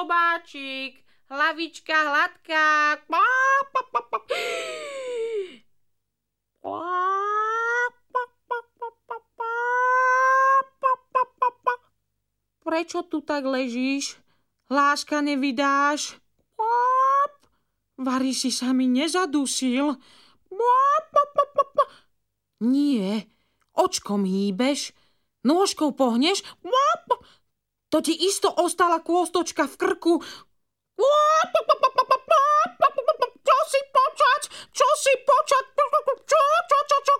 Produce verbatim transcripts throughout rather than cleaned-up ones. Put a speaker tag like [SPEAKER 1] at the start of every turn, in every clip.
[SPEAKER 1] zobáčik, hlavička hladká. Prečo tu tak ležíš? Láska nevydáš? Vari si sa mi nezadusil? Nie, očkom hýbeš, nôžkou pohneš, to ti isto ostala kôstočka v krku. Čo si počať? Čo si počať? Čo, čo, čo, čo?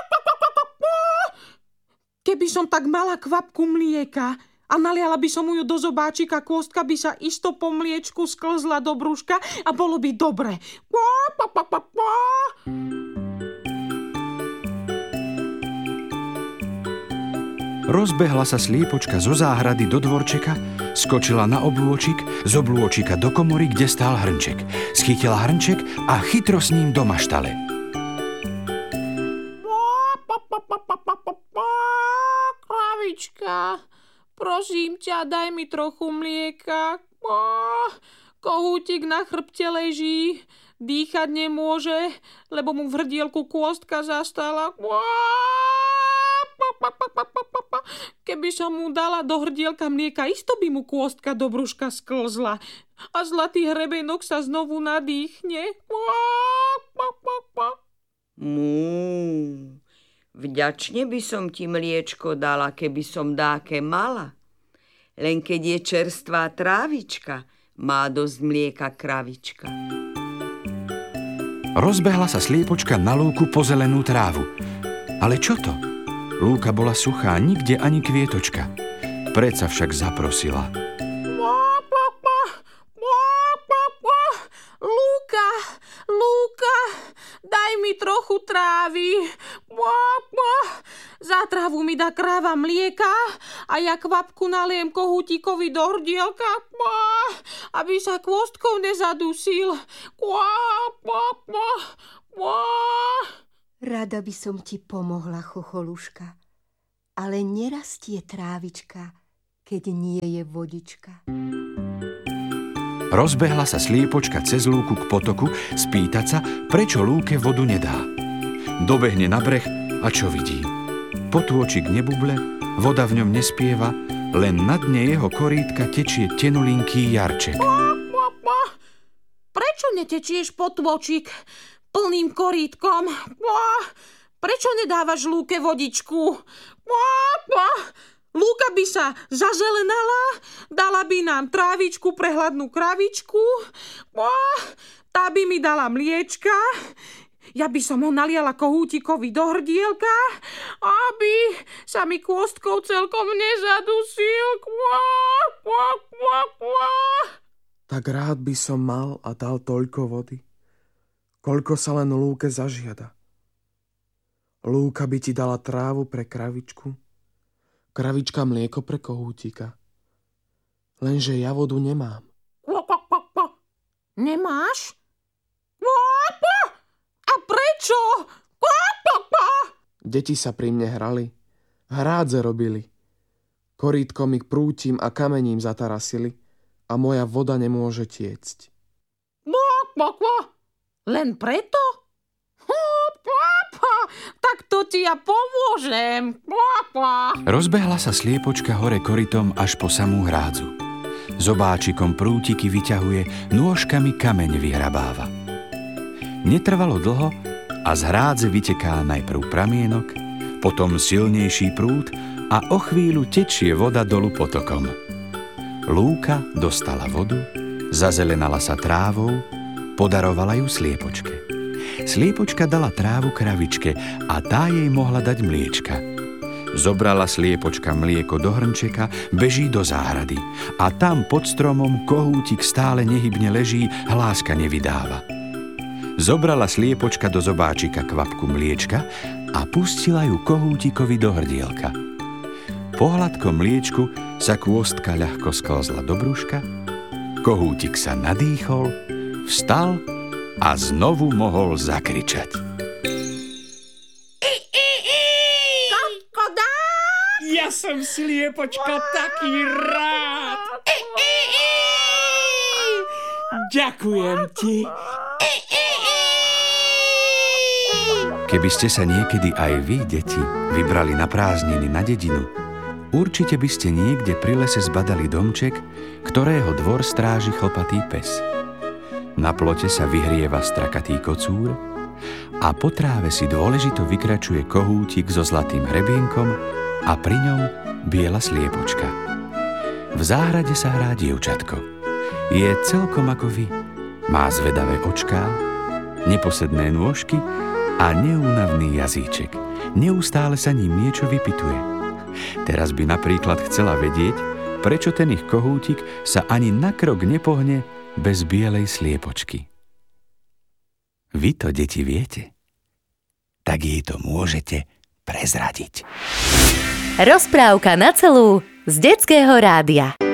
[SPEAKER 1] Keby som tak mala kvapku mlieka a naliala by som ju do zobáčika, kôstka by sa isto po mliečku sklzla do brúška a bolo by dobre.
[SPEAKER 2] Rozbehla sa sliepočka zo záhrady do dvorčeka, skočila na oblôčik, z oblôčika do komory, kde stál hrnček. Schytila hrnček a chytro s ním do maštale.
[SPEAKER 1] Kravička, prosím ťa, daj mi trochu mlieka. Kohútik na chrbte leží, dýchať nemôže, lebo mu v hrdielku kôstka zastala. Keby som mu dala do hrdielka mlieka, isto by mu kôstka do brúška sklzla a zlatý hrebenok sa znovu nadýchne.
[SPEAKER 3] Mú, vďačne by som ti mliečko dala, keby som dáke mala. Len keď je čerstvá trávička, má dosť mlieka kravička.
[SPEAKER 2] Rozbehla sa sliepočka na lúku po zelenú trávu. Ale čo to? Lúka bola suchá, nikde ani kvietočka. Predsa však zaprosila.
[SPEAKER 1] Lúka, lúka, daj mi trochu trávy. Za trávu mi dá kráva mlieka a ja kvapku naliem kohútikovi do hrdielka, aby sa kôstkou nezadusil.
[SPEAKER 4] Rada by som ti pomohla, chocholuška, ale nerastie trávička, keď nie je vodička.
[SPEAKER 2] Rozbehla sa sliepočka cez lúku k potoku spýtať sa, prečo lúke vodu nedá. Dobehne na breh a čo vidí? Potôčik nebuble, voda v ňom nespieva, len na dne jeho korítka tečie tenulinký jarček.
[SPEAKER 1] Prečo netečieš, potôčik, plným korítkom? Prečo nedávaš lúke vodičku? Lúka by sa zazelenala, dala by nám trávičku pre hladnú kravičku, tá by mi dala mliečka, ja by som ho naliala kohútikovi do hrdielka, aby sa mi kôstkou celkom nezadusil.
[SPEAKER 5] Tak rád by som mal a dal toľko vody, koľko sa len lúke zažiada. Lúka by ti dala trávu pre kravičku, kravička mlieko pre kohútika. Lenže ja vodu nemám.
[SPEAKER 1] Nemáš? A prečo?
[SPEAKER 5] Deti sa pri mne hrali, hrádze robili. Korítkom ich prútim a kamením zatarasili a moja voda nemôže tiecť.
[SPEAKER 1] Len preto? Tak to ti ja pomôžem.
[SPEAKER 2] Rozbehla sa sliepočka hore korytom až po samú hrádzu. Zobáčikom prútiky vyťahuje, nôžkami kameň vyhrabáva. Netrvalo dlho a z hrádze vyteká najprv pramienok, potom silnejší prúd a o chvíľu tečie voda dolu potokom. Lúka dostala vodu, zazelenala sa trávou, podarovala ju sliepočke. Sliepočka dala trávu kravičke a tá jej mohla dať mliečka. Zobrala sliepočka mlieko do hrnčeka, beží do záhrady a tam pod stromom kohútik stále nehybne leží, hláska nevydáva. Zobrala sliepočka do zobáčika kvapku mliečka a pustila ju kohútikovi do hrdielka. Po hladkom mliečku sa kôstka ľahko sklzla do brúška, kohútik sa nadýchol, vstal a znovu mohol zakričať.
[SPEAKER 6] Ja som sliepočka taký rád. Ďakujem ti.
[SPEAKER 2] Keby ste sa niekedy aj vy, deti, vybrali na prázdniny na dedinu, určite by ste niekde pri lese zbadali domček, ktorého dvor stráži chlpatý pes. Na plote sa vyhrieva strakatý kocúr a po tráve si dôležito vykračuje kohútik so zlatým hrebienkom a pri ňom biela sliepočka. V záhrade sa hrá dievčatko. Je celkom ako vy. Má zvedavé očká, neposedné nôžky a neúnavný jazyček. Neustále sa ním niečo vypituje. Teraz by napríklad chcela vedieť, prečo ten ich kohútik sa ani na krok nepohne bez bielej sliepočky. Vy to, deti, viete? Tak jej to môžete prezradiť.
[SPEAKER 7] Rozprávka na celú z Detského rádia.